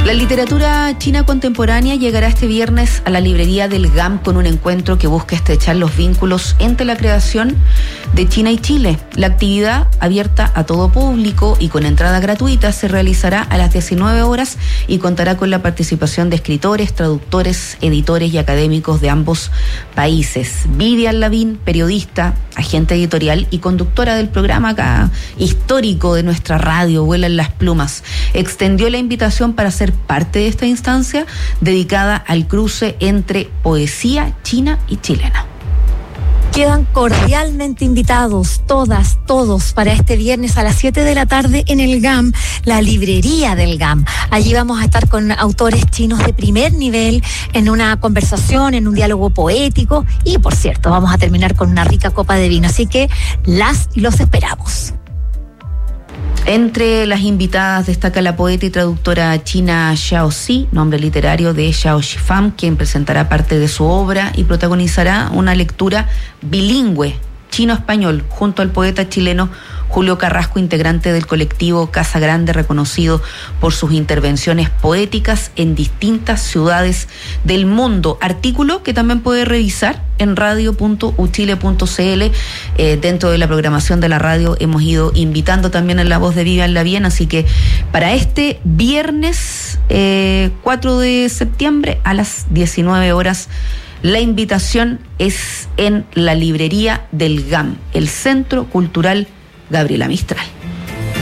La literatura china contemporánea llegará este viernes a la librería del GAM con un encuentro que busca estrechar los vínculos entre la creación de China y Chile. La actividad, abierta a todo público y con entrada gratuita, se realizará a las 19 horas y contará con la participación de escritores, traductores, editores y académicos de ambos países. Vivian Lavín, periodista, agente editorial y conductora del programa acá histórico de nuestra radio, Vuelan las plumas, extendió la invitación para ser parte de esta instancia dedicada al cruce entre poesía china y chilena. Quedan cordialmente invitados todos para este viernes a las 7 de la tarde en el GAM, la librería del GAM. Allí vamos a estar con autores chinos de primer nivel en una conversación, en un diálogo poético y, por cierto, vamos a terminar con una rica copa de vino. Así que los esperamos. Entre las invitadas destaca la poeta y traductora china Xiao Xi, nombre literario de Xiao Shifang, quien presentará parte de su obra y protagonizará una lectura bilingüe chino-español junto al poeta chileno Julio Carrasco, integrante del colectivo Casa Grande, reconocido por sus intervenciones poéticas en distintas ciudades del mundo. Artículo que también puede revisar en radio.uchile.cl. Dentro de la programación de la radio hemos ido invitando también en la voz de Vivian Lavín, así que para este viernes 4 de septiembre a las 19 horas la invitación es en la librería del GAM, el Centro Cultural Gabriela Mistral.